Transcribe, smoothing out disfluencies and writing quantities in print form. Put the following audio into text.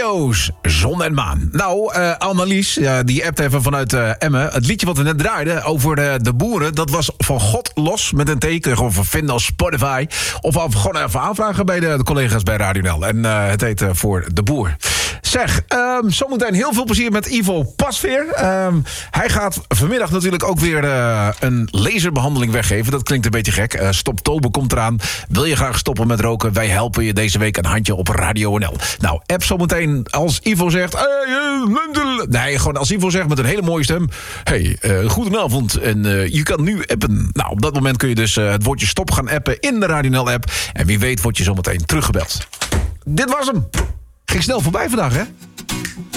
Tito's, Zon en Maan. Nou, Annelies, die appt even vanuit Emmen. Het liedje wat we net draaiden over de boeren... dat was van God los met een teken. Gewoon vinden als Spotify. Of gewoon even aanvragen bij de collega's bij Radio NL. En het heet Voor de Boer. Zeg, zometeen heel veel plezier met Ivo Pasveer. Hij gaat vanmiddag natuurlijk ook weer een laserbehandeling weggeven. Dat klinkt een beetje gek. Stoptober komt eraan. Wil je graag stoppen met roken? Wij helpen je deze week een handje op Radio NL. Nou, app zometeen als Ivo zegt... Nee, gewoon als Ivo zegt met een hele mooie stem... Hey, goedenavond en je kan nu appen. Nou, op dat moment kun je dus het woordje stop gaan appen in de Radio NL app. En wie weet word je zometeen teruggebeld. Dit was hem. Ging snel voorbij vandaag, hè?